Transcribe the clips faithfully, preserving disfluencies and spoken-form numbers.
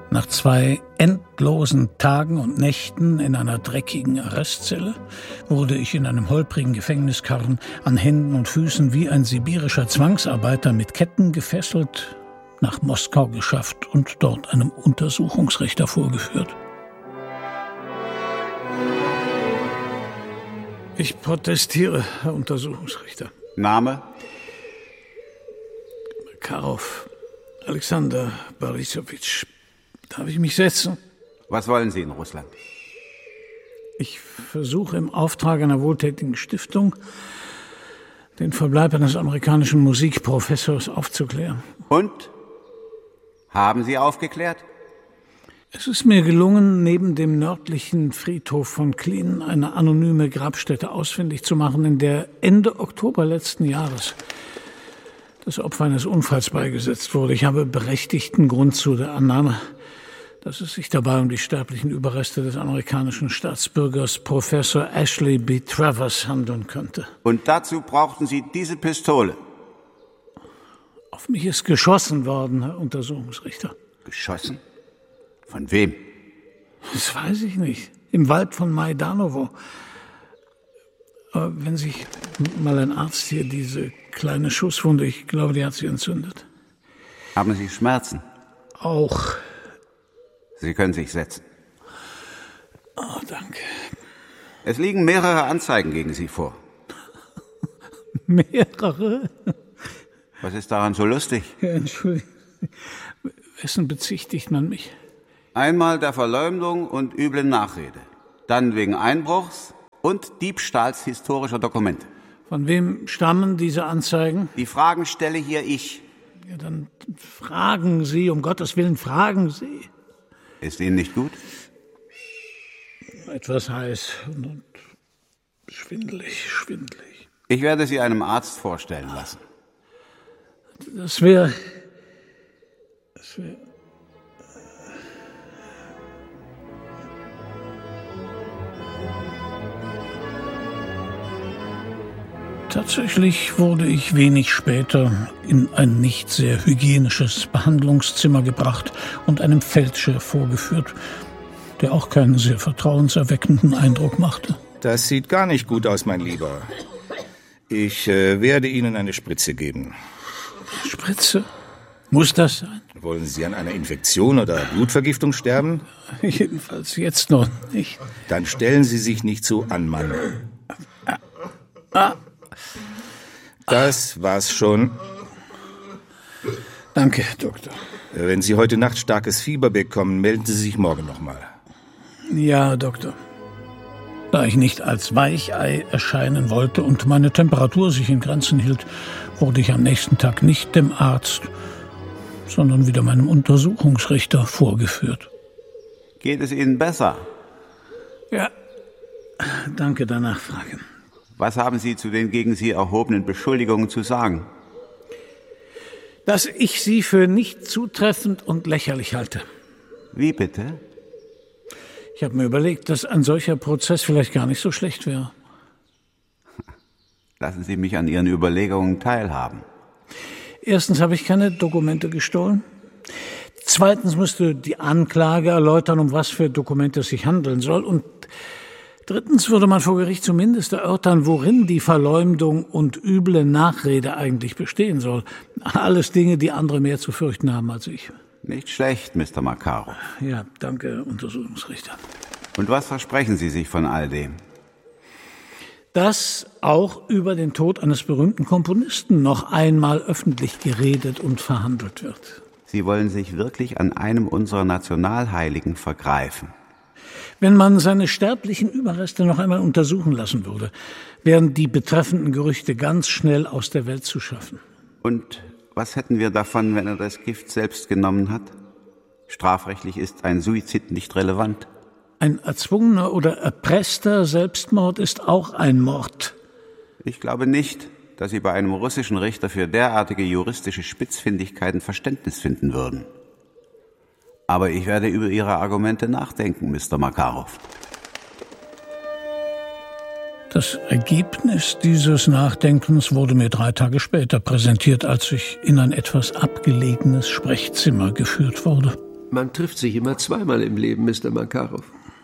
Nach zwei endlosen Tagen und Nächten in einer dreckigen Arrestzelle wurde ich in einem holprigen Gefängniskarren an Händen und Füßen wie ein sibirischer Zwangsarbeiter mit Ketten gefesselt nach Moskau geschafft und dort einem Untersuchungsrichter vorgeführt. Ich protestiere, Herr Untersuchungsrichter. Name? Makarov, Alexander Borisowitsch. Darf ich mich setzen? Was wollen Sie in Russland? Ich versuche im Auftrag einer wohltätigen Stiftung, den Verbleib eines amerikanischen Musikprofessors aufzuklären. Und? Haben Sie aufgeklärt? Es ist mir gelungen, neben dem nördlichen Friedhof von Klin eine anonyme Grabstätte ausfindig zu machen, in der Ende Oktober letzten Jahres das Opfer eines Unfalls beigesetzt wurde. Ich habe berechtigten Grund zu der Annahme, dass es sich dabei um die sterblichen Überreste des amerikanischen Staatsbürgers Professor Ashley B. Travers handeln könnte. Und dazu brauchten Sie diese Pistole? Auf mich ist geschossen worden, Herr Untersuchungsrichter. Geschossen? Von wem? Das weiß ich nicht. Im Wald von Majdanowo. Aber wenn sich mal ein Arzt hier diese kleine Schusswunde, ich glaube, die hat sie entzündet. Haben Sie Schmerzen? Auch. Sie können sich setzen. Oh, danke. Es liegen mehrere Anzeigen gegen Sie vor. Mehrere? Was ist daran so lustig? Ja, Entschuldigung. Wessen bezichtigt man mich? Einmal der Verleumdung und üblen Nachrede. Dann wegen Einbruchs und Diebstahls historischer Dokumente. Von wem stammen diese Anzeigen? Die Fragen stelle hier ich. Ja, dann fragen Sie, um Gottes Willen, fragen Sie. Ist Ihnen nicht gut? Etwas heiß und schwindelig, schwindelig. Ich werde Sie einem Arzt vorstellen lassen. Das wäre... Das wäre... Tatsächlich wurde ich wenig später in ein nicht sehr hygienisches Behandlungszimmer gebracht und einem Feldchef vorgeführt, der auch keinen sehr vertrauenserweckenden Eindruck machte. Das sieht gar nicht gut aus, mein Lieber. Ich äh, werde Ihnen eine Spritze geben. Spritze? Muss das sein? Wollen Sie an einer Infektion oder Blutvergiftung sterben? Jedenfalls jetzt noch nicht. Dann stellen Sie sich nicht so an, Mann. Ah. Das war's schon. Danke, Doktor. Wenn Sie heute Nacht starkes Fieber bekommen, melden Sie sich morgen nochmal. Ja, Doktor. Da ich nicht als Weichei erscheinen wollte und meine Temperatur sich in Grenzen hielt, wurde ich am nächsten Tag nicht dem Arzt, sondern wieder meinem Untersuchungsrichter vorgeführt. Geht es Ihnen besser? Ja, danke der Nachfrage. Was haben Sie zu den gegen Sie erhobenen Beschuldigungen zu sagen? Dass ich sie für nicht zutreffend und lächerlich halte. Wie bitte? Ich habe mir überlegt, dass ein solcher Prozess vielleicht gar nicht so schlecht wäre. Lassen Sie mich an Ihren Überlegungen teilhaben. Erstens habe ich keine Dokumente gestohlen. Zweitens müsste die Anklage erläutern, um was für Dokumente es sich handeln soll. Und drittens würde man vor Gericht zumindest erörtern, worin die Verleumdung und üble Nachrede eigentlich bestehen soll. Alles Dinge, die andere mehr zu fürchten haben als ich. Nicht schlecht, Mister Makarov. Ja, danke, Untersuchungsrichter. Und was versprechen Sie sich von all dem? Dass auch über den Tod eines berühmten Komponisten noch einmal öffentlich geredet und verhandelt wird. Sie wollen sich wirklich an einem unserer Nationalheiligen vergreifen. Wenn man seine sterblichen Überreste noch einmal untersuchen lassen würde, wären die betreffenden Gerüchte ganz schnell aus der Welt zu schaffen. Und was hätten wir davon, wenn er das Gift selbst genommen hat? Strafrechtlich ist ein Suizid nicht relevant. Ein erzwungener oder erpresster Selbstmord ist auch ein Mord. Ich glaube nicht, dass Sie bei einem russischen Richter für derartige juristische Spitzfindigkeiten Verständnis finden würden. Aber ich werde über Ihre Argumente nachdenken, Mister Makarov. Das Ergebnis dieses Nachdenkens wurde mir drei Tage später präsentiert, als ich in ein etwas abgelegenes Sprechzimmer geführt wurde. Man trifft sich immer zweimal im Leben, Mister Makarov.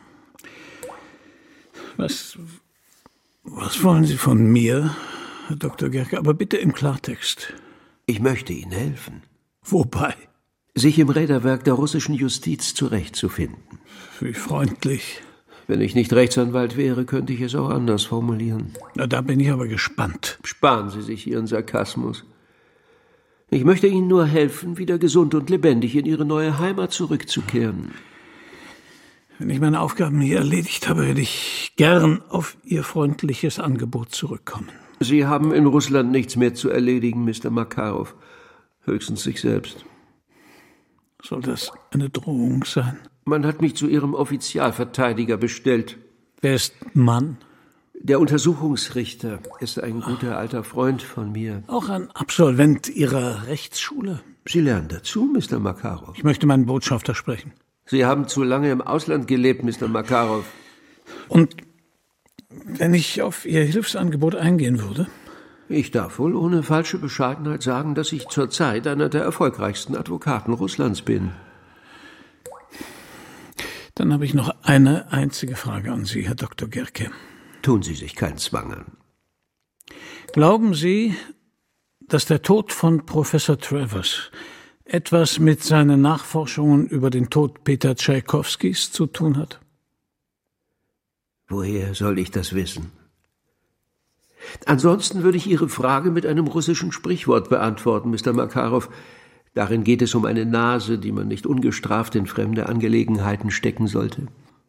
Was, was wollen Sie von mir, Herr Doktor Gerke? Aber bitte im Klartext. Ich möchte Ihnen helfen. Wobei? Sich im Räderwerk der russischen Justiz zurechtzufinden. Wie freundlich. Wenn ich nicht Rechtsanwalt wäre, könnte ich es auch anders formulieren. Na, da bin ich aber gespannt. Sparen Sie sich Ihren Sarkasmus. Ich möchte Ihnen nur helfen, wieder gesund und lebendig in Ihre neue Heimat zurückzukehren. Wenn ich meine Aufgaben hier erledigt habe, werde ich gern auf Ihr freundliches Angebot zurückkommen. Sie haben in Russland nichts mehr zu erledigen, Mister Makarov. Höchstens sich selbst. Soll das eine Drohung sein? Man hat mich zu Ihrem Offizialverteidiger bestellt. Wer ist Mann? Der Untersuchungsrichter ist ein guter alter Freund von mir. Auch ein Absolvent Ihrer Rechtsschule? Sie lernen dazu, Mister Makarov. Ich möchte meinen Botschafter sprechen. Sie haben zu lange im Ausland gelebt, Mister Makarov. Und wenn ich auf Ihr Hilfsangebot eingehen würde? Ich darf wohl ohne falsche Bescheidenheit sagen, dass ich zurzeit einer der erfolgreichsten Advokaten Russlands bin. Dann habe ich noch eine einzige Frage an Sie, Herr Doktor Gerke. Tun Sie sich keinen Zwang an. Glauben Sie, dass der Tod von Professor Travers etwas mit seinen Nachforschungen über den Tod Peter Tschaikowskis zu tun hat? Woher soll ich das wissen? Ansonsten würde ich Ihre Frage mit einem russischen Sprichwort beantworten, Mister Makarov. Darin geht es um eine Nase, die man nicht ungestraft in fremde Angelegenheiten stecken sollte.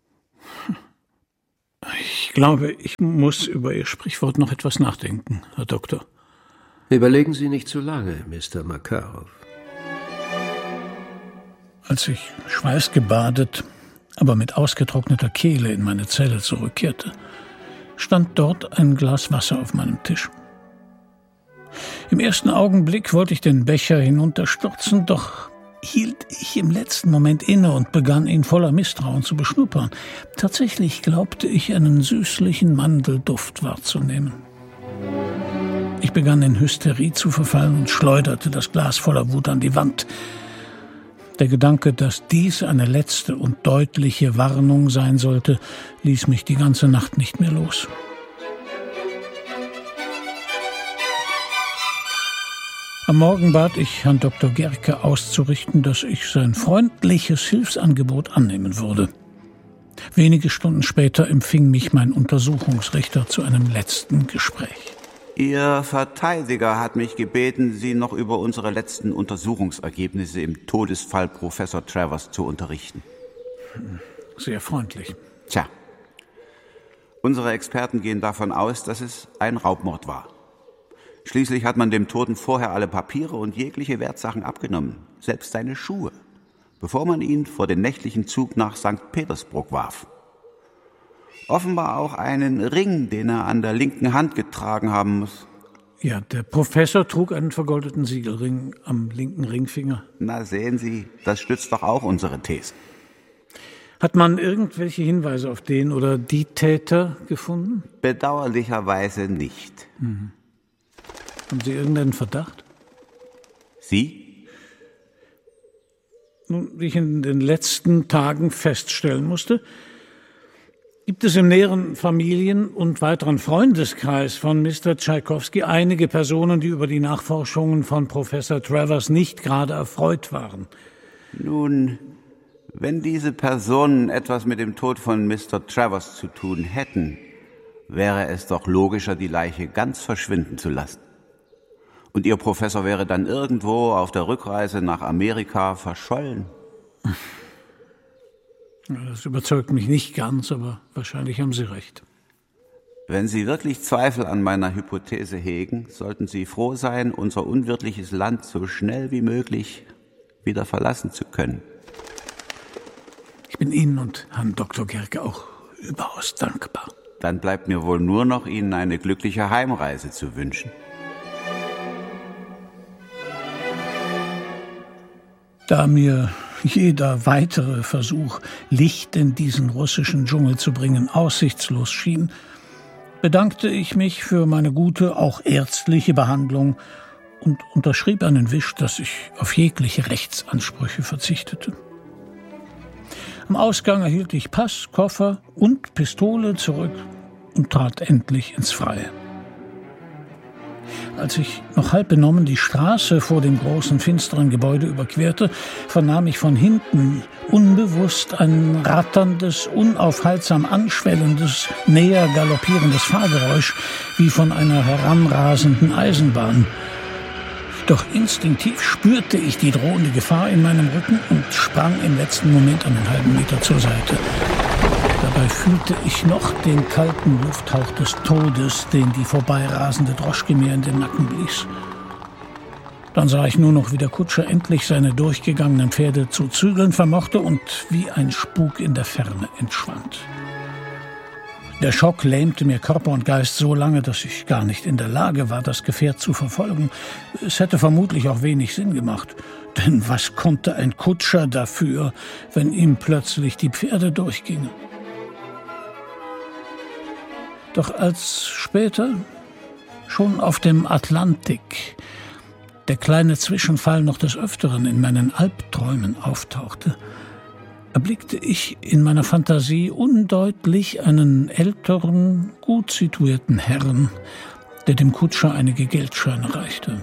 Ich glaube, ich muss über Ihr Sprichwort noch etwas nachdenken, Herr Doktor. Überlegen Sie nicht zu lange, Mister Makarov. Als ich schweißgebadet, aber mit ausgetrockneter Kehle in meine Zelle zurückkehrte, stand dort ein Glas Wasser auf meinem Tisch. Im ersten Augenblick wollte ich den Becher hinunterstürzen, doch hielt ich im letzten Moment inne und begann, ihn voller Misstrauen zu beschnuppern. Tatsächlich glaubte ich, einen süßlichen Mandelduft wahrzunehmen. Ich begann in Hysterie zu verfallen und schleuderte das Glas voller Wut an die Wand. Der Gedanke, dass dies eine letzte und deutliche Warnung sein sollte, ließ mich die ganze Nacht nicht mehr los. Am Morgen bat ich Herrn Doktor Gerke auszurichten, dass ich sein freundliches Hilfsangebot annehmen würde. Wenige Stunden später empfing mich mein Untersuchungsrichter zu einem letzten Gespräch. Ihr Verteidiger hat mich gebeten, Sie noch über unsere letzten Untersuchungsergebnisse im Todesfall Professor Travers zu unterrichten. Sehr freundlich. Tja, unsere Experten gehen davon aus, dass es ein Raubmord war. Schließlich hat man dem Toten vorher alle Papiere und jegliche Wertsachen abgenommen, selbst seine Schuhe, bevor man ihn vor den nächtlichen Zug nach Sankt Petersburg warf. Offenbar auch einen Ring, den er an der linken Hand getragen haben muss. Ja, der Professor trug einen vergoldeten Siegelring am linken Ringfinger. Na, sehen Sie, das stützt doch auch unsere These. Hat man irgendwelche Hinweise auf den oder die Täter gefunden? Bedauerlicherweise nicht. Mhm. Haben Sie irgendeinen Verdacht? Sie? Nun, wie ich in den letzten Tagen feststellen musste, gibt es im näheren Familien- und weiteren Freundeskreis von Mister Tschaikowski einige Personen, die über die Nachforschungen von Professor Travers nicht gerade erfreut waren. Nun, wenn diese Personen etwas mit dem Tod von Mister Travers zu tun hätten, wäre es doch logischer, die Leiche ganz verschwinden zu lassen. Und Ihr Professor wäre dann irgendwo auf der Rückreise nach Amerika verschollen. Das überzeugt mich nicht ganz, aber wahrscheinlich haben Sie recht. Wenn Sie wirklich Zweifel an meiner Hypothese hegen, sollten Sie froh sein, unser unwirtliches Land so schnell wie möglich wieder verlassen zu können. Ich bin Ihnen und Herrn Doktor Gerke auch überaus dankbar. Dann bleibt mir wohl nur noch, Ihnen eine glückliche Heimreise zu wünschen. Da mir jeder weitere Versuch, Licht in diesen russischen Dschungel zu bringen, aussichtslos schien, bedankte ich mich für meine gute, auch ärztliche Behandlung und unterschrieb einen Wisch, dass ich auf jegliche Rechtsansprüche verzichtete. Am Ausgang erhielt ich Pass, Koffer und Pistole zurück und trat endlich ins Freie. Als ich noch halb benommen die Straße vor dem großen, finsteren Gebäude überquerte, vernahm ich von hinten unbewusst ein ratterndes, unaufhaltsam anschwellendes, näher galoppierendes Fahrgeräusch wie von einer heranrasenden Eisenbahn. Doch instinktiv spürte ich die drohende Gefahr in meinem Rücken und sprang im letzten Moment einen halben Meter zur Seite. Dabei fühlte ich noch den kalten Lufthauch des Todes, den die vorbeirasende Droschke mir in den Nacken blies. Dann sah ich nur noch, wie der Kutscher endlich seine durchgegangenen Pferde zu zügeln vermochte und wie ein Spuk in der Ferne entschwand. Der Schock lähmte mir Körper und Geist so lange, dass ich gar nicht in der Lage war, das Gefährt zu verfolgen. Es hätte vermutlich auch wenig Sinn gemacht. Denn was konnte ein Kutscher dafür, wenn ihm plötzlich die Pferde durchgingen? Doch als später, schon auf dem Atlantik, der kleine Zwischenfall noch des Öfteren in meinen Albträumen auftauchte, erblickte ich in meiner Fantasie undeutlich einen älteren, gut situierten Herrn, der dem Kutscher einige Geldscheine reichte.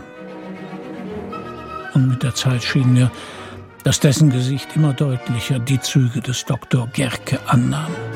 Und mit der Zeit schien mir, dass dessen Gesicht immer deutlicher die Züge des Doktor Gerke annahm.